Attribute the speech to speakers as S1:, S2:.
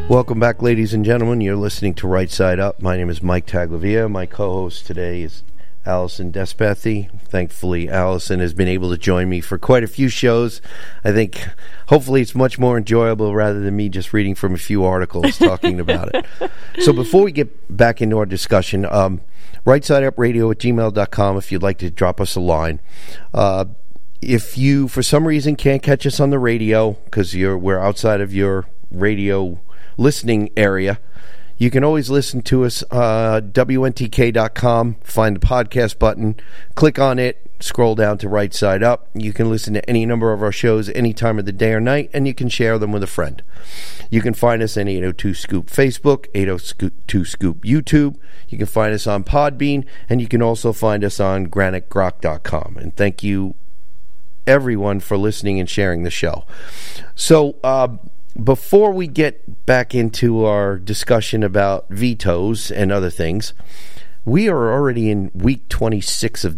S1: Welcome back, ladies and gentlemen. You're listening to Right Side Up. My name is Mike Taglavia. My co-host today is Allison Despathy. Thankfully, Allison has been able to join me for quite a few shows. I think hopefully it's much more enjoyable rather than me just reading from a few articles talking about it. So before we get back into our discussion, rightsideUpradio@gmail.com if you'd like to drop us a line. If you, for some reason, can't catch us on the radio because we're outside of your radio listening area, you can always listen to us WNTK.com, find the podcast button, click on it, scroll down to Right Side Up. You can listen to any number of our shows any time of the day or night, and you can share them with a friend. You can find us on 802 Scoop Facebook, 802 Scoop YouTube. You can find us on Podbean, and you can also find us on granitegrok.com. And thank you, everyone, for listening and sharing the show. So, before we get back into our discussion about vetoes and other things, we are already in week 26 of